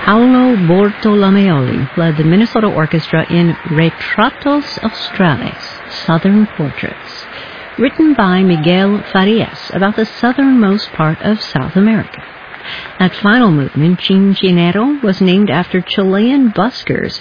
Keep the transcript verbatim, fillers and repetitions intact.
Paolo Bortolomeoli led the Minnesota Orchestra in Retratos Australes, Southern Portraits, written by Miguel Farias about the southernmost part of South America. That final movement, Chin Chinero, was named after Chilean buskers